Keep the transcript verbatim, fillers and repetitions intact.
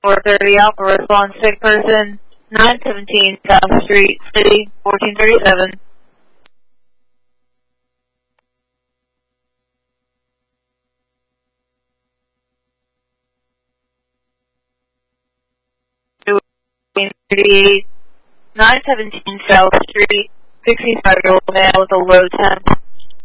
four thirty Alpha, response sick person, nine seventeen South Street, City, fourteen thirty-seven. thirty-eight, nine seventeen South Street, sixty-five-year-old male with a low temp.